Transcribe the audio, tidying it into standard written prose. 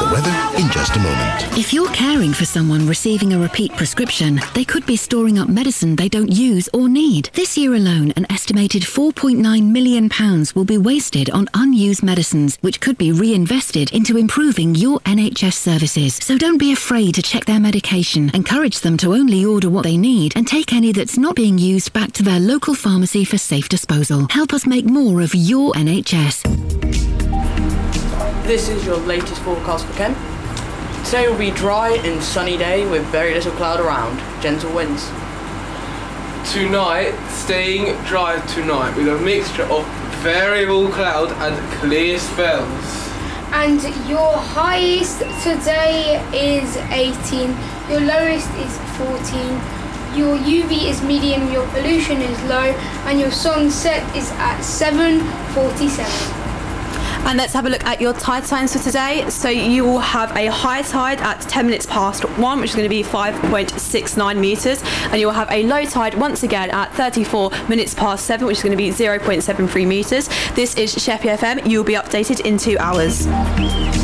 the weather in just a moment. If you're caring for someone receiving a repeat prescription, they could be storing up medicine they don't use or need. This year alone, an estimated £4.9 million will be wasted on unused medicines, which could be reinvested into improving your NHS services. So don't be afraid to check their medication. Encourage them to only order what they need and take any that's not being used back to their local pharmacy for safe disposal. Help us make more of your NHS. This is your latest forecast for Kent. Today will be dry and sunny day with very little cloud around, gentle winds. Tonight, staying dry tonight with a mixture of variable cloud and clear spells. And your highest today is 18, your lowest is 14, your UV is medium, your pollution is low, and your sunset is at 7:47. And let's have a look at your tide signs for today. So you will have a high tide at 10 minutes past 1, which is going to be 5.69 metres. And you will have a low tide once again at 34 minutes past 7, which is going to be 0.73 metres. This is Sheppey FM. You will be updated in 2 hours.